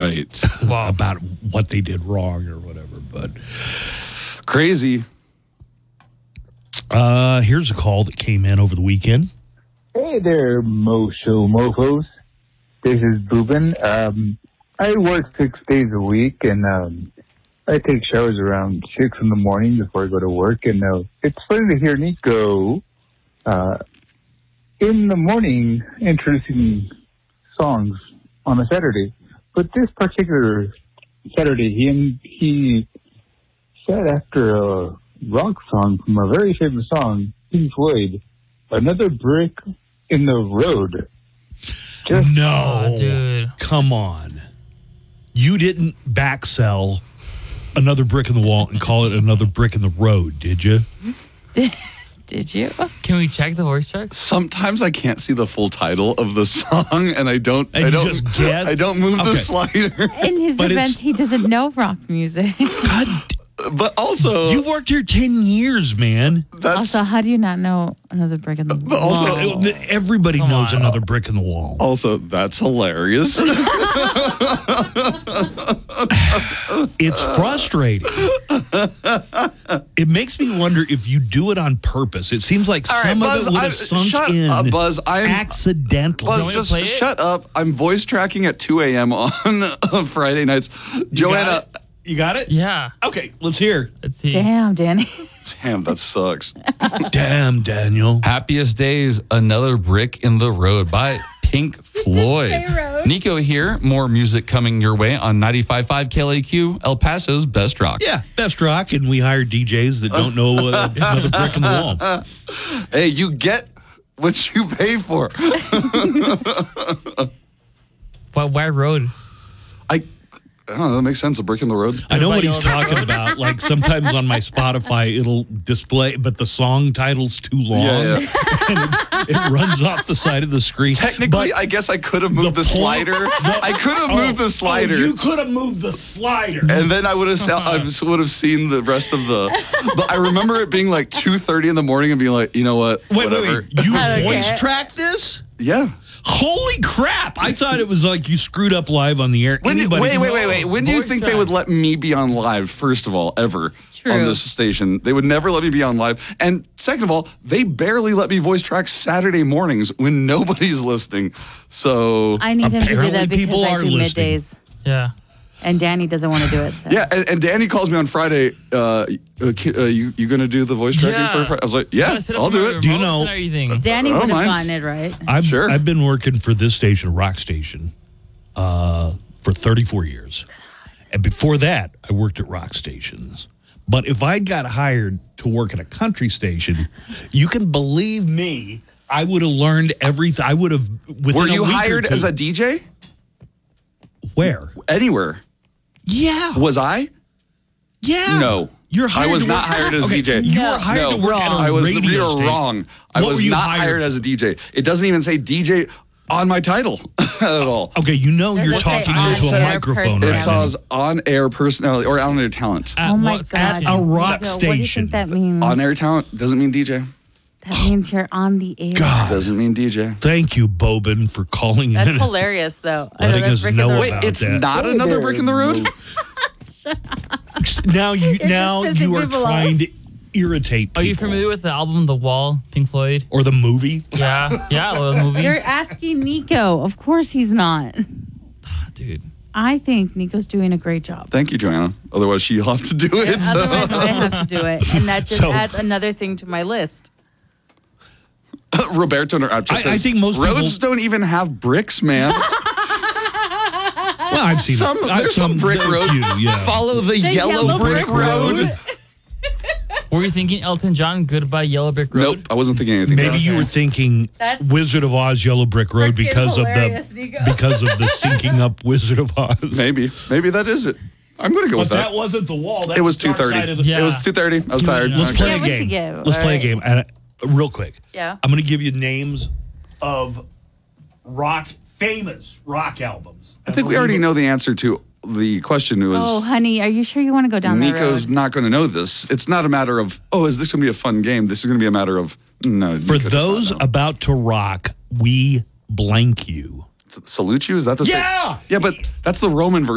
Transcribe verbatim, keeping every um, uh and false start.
Right. Wow. About what they did wrong or whatever. But crazy. Uh, here's a call that came in over the weekend. Hey there, Mo Show mofos. This is Boobin. Um, I work six days a week, and um, I take showers around six in the morning before I go to work. And uh, it's funny to hear Nico uh, in the morning introducing songs on a Saturday. But this particular Saturday, he he said after a rock song from a very famous song, Pink Floyd, "Another Brick in the Road." Just no, oh, dude. Come on. You didn't back sell Another Brick in the Wall and call it Another Brick in the Road, did you? Did you? Can we check the voice track? Sometimes I can't see the full title of the song, and I don't. And I you don't. just guess? I don't move Okay. the slider. In his But defense, it's- he doesn't know rock music. God, But also, you've worked here ten years, man. that's Also, how do you not know Another Brick in the But Wall? also- Everybody Come knows on. Another Brick in the Wall. also that's hilarious. It's frustrating. It makes me wonder if you do it on purpose. It seems like All right, some Buzz, of it would I- have sunk shut in up, Buzz. I'm- accidentally. you Buzz, want me to just play it? shut up. I'm voice tracking at two a.m. on uh, Friday nights. Joanna, You got it? Yeah. Okay, let's hear. Let's see. Damn, Danny. damn, that sucks. Damn, Daniel. Happiest Days, Another Brick in the Road by Pink Floyd. Nico here. More music coming your way on ninety-five point five K L A Q, El Paso's Best Rock. Yeah, best rock, and we hire D Js that don't know uh, Another Brick in the Wall. Hey, you get what you pay for. Why, why road? I, I don't know. That makes sense. A brick in the road. I know By what he's Yellow Brick talking Road? about. Like sometimes on my Spotify, it'll display, but the song title's too long, Yeah, yeah. and it, it runs off the side of the screen. Technically, But I guess I could have moved the, the po- slider. the- I could have oh, moved the oh, slider. you could have moved the slider. And then I would have I would have seen the rest of the. But I remember it being like two thirty in the morning and being like, you know what? Wait, Whatever. wait, wait. You I don't voice care. track this? Yeah. Holy crap! I thought it was like you screwed up live on the air. When do, Anybody wait, can- wait, wait, wait. When do you Voice think track. they would let me be on live, first of all, ever True. on this station? They would never let me be on live. And second of all, they barely let me voice track Saturday mornings when nobody's listening. So, I need him to do Apparently that because people I are do listening. middays. Yeah. And Danny doesn't want to do it. So. yeah. And, and Danny calls me on Friday. Uh, uh, ki- uh, you you going to do the voice tracking Yeah. for Friday? I was like, yeah, Wanna sit up I'll on do my it. Do you remotes know- and everything? Danny I don't would have mind. gotten it right. I've, Sure. I've been working for this station, Rock Station, uh, for thirty-four years. And before that, I worked at rock stations. But if I'd got hired to work at a country station, you can believe me, I would have learned everything. I would have, within Were a you week or hired two- as a D J? Where? Anywhere? Yeah. Was I? Yeah. No. You're hired I was to not work- hired as a Okay, D J. You No. were hired No, to work at a I was radio you're station. wrong. I What was were you not hired hired for? as a D J. It doesn't even say D J on my title at all. Okay, you know you're Does it say talking on into a air microphone personality? It right now. says on-air personality or on-air talent. At Oh my what God. station? At a rock Nico, What do you station. think that means? On-air talent doesn't mean D J. That means you're on the air. God. Doesn't mean D J. Thank you, Bobin, for calling That's in. hilarious, though. Letting Another us brick in know the Wait, about it's that. not another brick in the road? Now you just now pissing you are people off. trying to irritate people. Are you familiar with the album The Wall, Pink Floyd? Or the movie? Yeah. Yeah, the movie. You're asking Nico. Of course he's not. Dude. I think Nico's doing a great job. Thank you, Joanna. Otherwise, she'll have to do it. so- Otherwise, I have to do it. And that just So- adds another thing to my list. Roberto in our app chat I- I says, think most roads people- don't even have bricks, man. Well, I've seen some it. I've there's some brick a roads. few, yeah. Follow the, The yellow, yellow brick, brick road. road. Were you thinking Elton John, Goodbye Yellow Brick Road? Nope, I wasn't thinking anything. Maybe like that. you were thinking That's Wizard of Oz Yellow Brick Road freaking because hilarious, of the Nico. because of the sinking up Wizard of Oz. Maybe, maybe that is it. I'm going to go But with that. that wasn't the wall. That It was Dark two thirty. Side of the- Yeah. It was two thirty. I was tired. Let's Okay. play Yeah, a what you game. give? Let's All play a right. game. And uh, real quick. Yeah. I'm going to give you names of rock famous rock albums. I think we already know the answer to the question. It was Oh, honey, are you sure you want to go down that Nico's road? not going to know this. It's not a matter of, oh, is this going to be a fun game? This is going to be a matter of, no. For Nico does those not know. about to rock, we blank you. Salute you? Is that the same? Yeah! Yeah, but that's the Roman version.